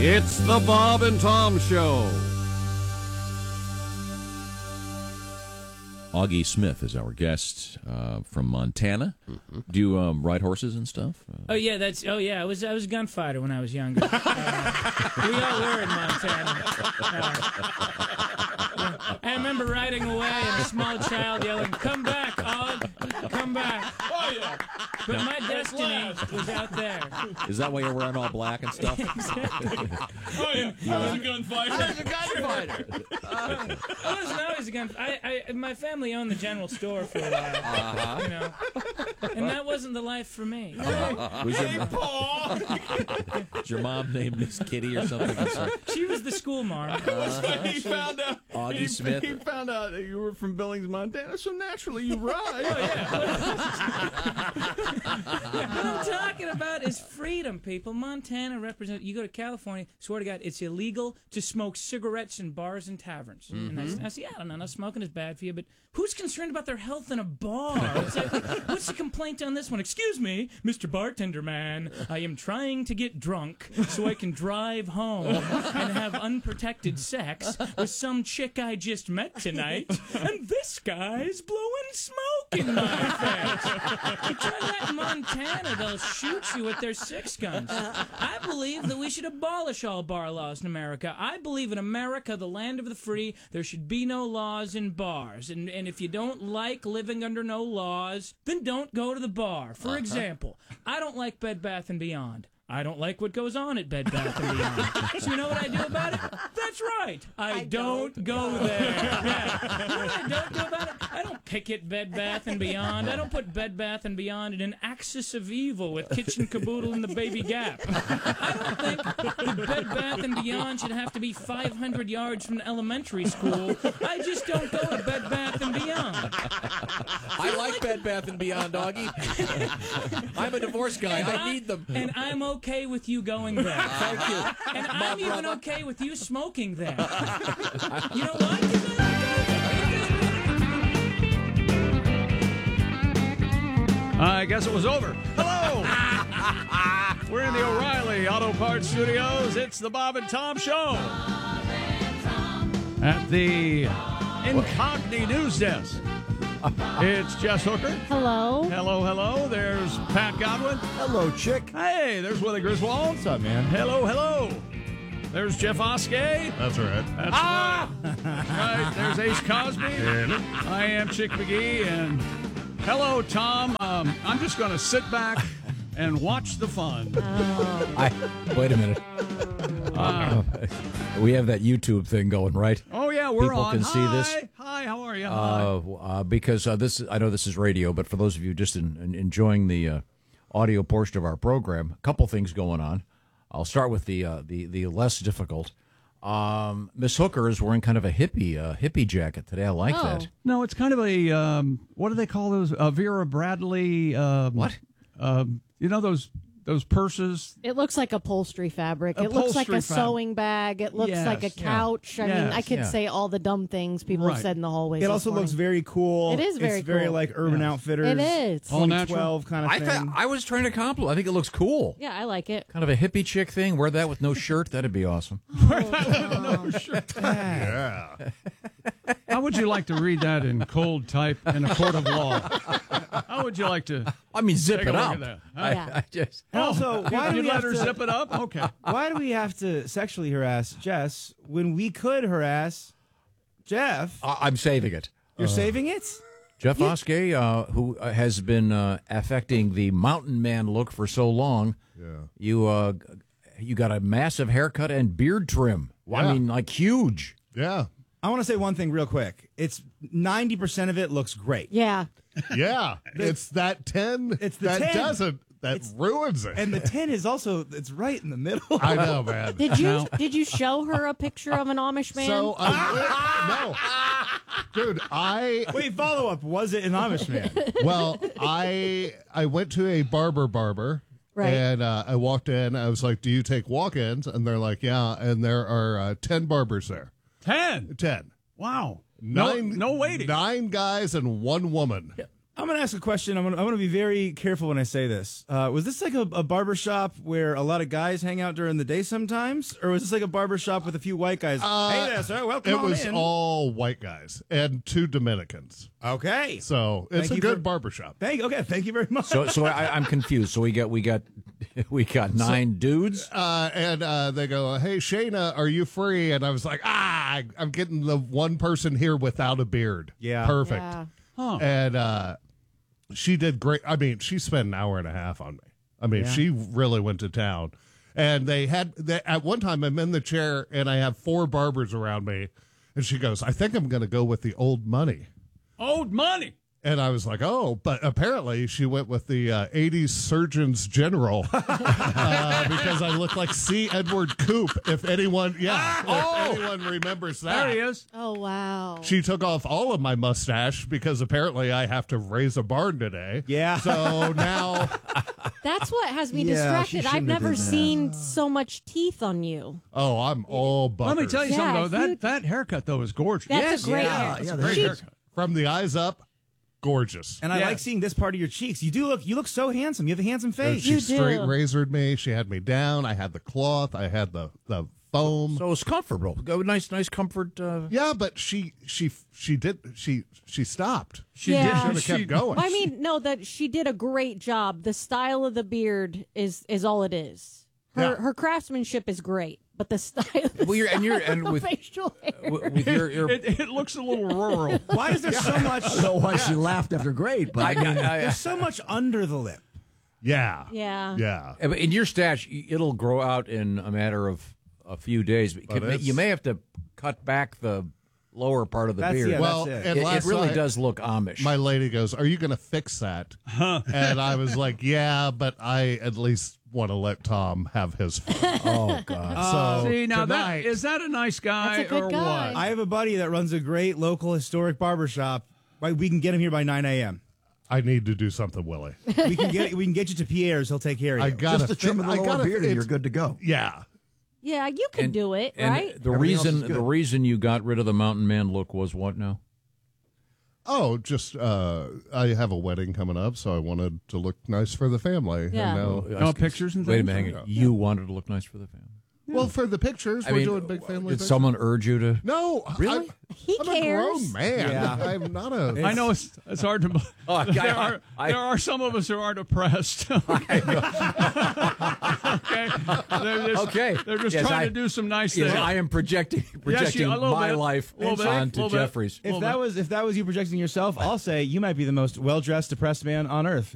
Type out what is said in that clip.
It's the Bob and Tom Show. Augie Smith is our guest from Montana. Mm-hmm. Do you ride horses and stuff? I was a gunfighter when I was younger. We all were in Montana. I remember riding away and a small child yelling, "Come back, Og! Come back!" Oh yeah. But my destiny was out there. Is that why you're wearing all black and stuff? Exactly. Oh yeah, I was a gunfighter. I wasn't always a gunfighter. My family owned the general store for a while, you know, and that wasn't the life for me. Paul! Was your mom named Miss Kitty or something? She was the school marm. He found out. Augie Smith. He found out that you were from Billings, Montana, so naturally you ride. Oh, yeah. What I'm talking about is freedom, people. Montana represents. You go to California, swear to God, it's illegal to smoke cigarettes in bars and taverns. Mm-hmm. And I say, I don't know, smoking is bad for you, but who's concerned about their health in a bar? It's like, what's the complaint on this one? Excuse me, Mr. Bartender Man, I am trying to get drunk so I can drive home and have unprotected sex with some chick I just met tonight, and this guy's blowing smoke in my face. You try that in Montana, they'll shoot you with their 6 guns. I believe that we should abolish all bar laws in America. I believe in America, the land of the free, there should be no laws in bars. And if you don't like living under no laws, then don't go to the bar. For example, I don't like Bed Bath & Beyond. I don't like what goes on at Bed Bath & Beyond. So you know what I do about it? That's right. I don't go there. Yeah. You know what I don't do about it? I don't picket Bed Bath & Beyond. I don't put Bed Bath & Beyond in an axis of evil with Kitchen Caboodle and the Baby Gap. I don't think that Bed Bath & Beyond should have to be 500 yards from elementary school. I just don't go to Bed Bath & Beyond. I like Bed Bath & Beyond, Augie. I'm a divorce guy. I need them. And I'm okay with you going there. Thank you. And I'm even okay with you smoking there. You know why? 'Cause I I guess it was over. Hello! We're in the O'Reilly Auto Parts Studios. It's the Bob and Tom Show. At the Incogni News Desk. It's Jess Hooker. Hello. Hello, hello. There's Pat Godwin. Hello, chick. Hey, there's Willie Griswold. What's up, man? Hello, hello. There's Jeff Oskey. That's right. That's right. There's Ace Cosby. I am Chick McGee. And hello, Tom. I'm just going to sit back and watch the fun. Wait a minute. We have that YouTube thing going, right? Oh, yeah, we're People on. can see this. Hi, how are you? Because I know this is radio, but for those of you just enjoying the audio portion of our program, a couple things going on. I'll start with the less difficult. Miss Hooker is wearing kind of a hippie jacket today. I like that. No, it's kind of a, what do they call those? Vera Bradley. What? You know those purses? It looks like upholstery fabric. It looks like a sewing bag. It looks like a couch. I mean, I could say all the dumb things people have said in the hallways. It also looks very cool. It is very It's very cool. like Urban Outfitters. It is. 2012 kind of thing. I was trying to compliment. I think it looks cool. Yeah, I like it. Kind of a hippie chick thing. Wear that with no shirt. That'd be awesome. Yeah. How would you like to read that in cold type in a court of law? How would you like to? I mean, zip take it a look up. at that? I just. And also, why do You'd we let have her to zip it up? Okay. Why do we have to sexually harass Jess when we could harass Jeff? I'm saving it. You're saving it? Jeff Oskey, who has been affecting the mountain man look for so long. Yeah. You got a massive haircut and beard trim. Yeah. I mean, like huge. Yeah. I want to say one thing real quick. It's 90% of it looks great. Yeah. Yeah. It's that 10 It's the that 10. doesn't. That ruins it. And the 10 is also, it's right in the middle. I know, man. Did you show her a picture of an Amish man? So, no. Dude, Wait, follow up. Was it an Amish man? Well, I went to a barber. Right. And I walked in. I was like, "Do you take walk-ins?" And they're like, "Yeah." And there are 10 barbers there. 10. 10. Wow. No waiting. 9 guys and 1 woman. I'm going to ask a question. I'm going to be very careful when I say this. Was this like a barbershop where a lot of guys hang out during the day sometimes? Or was this like a barbershop with a few white guys? Hey there, sir. Welcome on in. It was all white guys and 2 Dominicans. Okay. So it's a good barbershop. Thank you very much. So I'm confused. So we got 9 dudes. And they go, hey, Shayna, are you free? And I was like, I'm getting the one person here without a beard. Yeah. Perfect. Yeah. Huh. And she did great. I mean, she spent an hour and a half on me. I mean, she really went to town. And at one time, I'm in the chair, and I have 4 barbers around me. And she goes, I think I'm going to go with the old money. Old money. And I was like, oh, but apparently she went with the 80s Surgeons General because I look like C. Edward Coop, if anyone remembers that. There he is. Oh, wow. She took off all of my mustache because apparently I have to raise a barn today. Yeah. So now... That's what has me Yeah, she distracted. shouldn't I've have never done that. seen so much teeth on you. Oh, I'm all butters. Let me tell you Yeah, something, though. you- That haircut, though, is gorgeous. That's a great yeah, hair. yeah, Great She- haircut. From the eyes up, gorgeous. And I Yeah. like seeing this part of your cheeks. You look so handsome. You have a handsome face. She You straight do. razored me. She had me down. I had the cloth. I had the foam. So it's comfortable. Nice comfort. Yeah, but she stopped. She Yeah. Should did. have kept She, going. I mean, no, that she did a great job. The style of the beard is all it is. Her craftsmanship is great, but the style. Well, and with facial hair. with your it looks a little rural. Why is there so much? I don't know why she laughed after great, but There's so much under the lip. Yeah. Yeah. Yeah. in your stash, it'll grow out in a matter of a few days. You may have to cut back the lower part of the That's- beard. yeah, Well, that's and it last really night, does look Amish. my lady goes, "Are you going to fix that?" And I was like, "Yeah, but I at least want to let Tom have his fun." oh God! So See, now tonight, is that a nice guy That's a good or guy. what? I have a buddy that runs a great local historic barbershop. Right, we can get him here by 9 a.m. I need to do something, Willie. We can get you to Pierre's. He'll take care of you. I got just a trim of the lower beard and you're good to go. Yeah. Yeah, you can do it, And right? the Everything else is reason good. you got rid of the mountain man look was what now? Oh, just I have a wedding coming up, so I wanted to look nice for the family. Yeah. And now, Oh, pictures and Wait a things? minute, hang on. You wanted to look nice for the family. well, for the pictures, we're doing big family. Did pictures. someone urge you to? No, Really? He I'm cares. a grown man. Yeah. I'm not a. I know it's hard to. Oh, there are some of us who aren't oppressed. okay, Okay. they're just Yes, trying to do some nice things. Yes, I am projecting a little my bit. life Little bit. onto Little bit. Jeffries. If that was you projecting yourself, I'll say you might be the most well-dressed depressed man on earth.